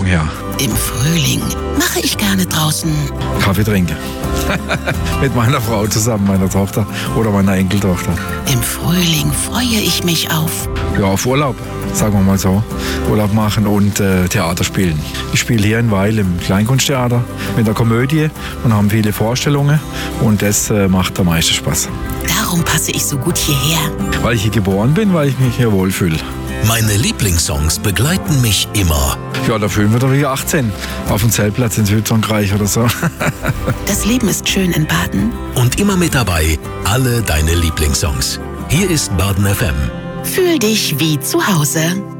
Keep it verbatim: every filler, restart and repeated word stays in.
her. Im Frühling mache ich gerne draußen Kaffee trinken. Mit meiner Frau zusammen, meiner Tochter oder meiner Enkeltochter. Im Frühling freue ich mich auf Ja, auf Urlaub, sagen wir mal so. Urlaub machen und äh, Theater spielen. Ich spiele hier in Weil im Kleinkunsttheater mit der Komödie und haben viele Vorstellungen und das äh, macht am meisten Spaß. Darum passe ich so gut hierher. Weil ich hier geboren bin, weil ich mich hier wohlfühle. Meine Lieblingssongs begleiten mich immer. Ja, da fühlen wir doch wie achtzehn. Auf dem Zeltplatz in Südfrankreich oder so. Das Leben ist schön in Baden. Und immer mit dabei, alle deine Lieblingssongs. Hier ist Baden F M. Fühl dich wie zu Hause.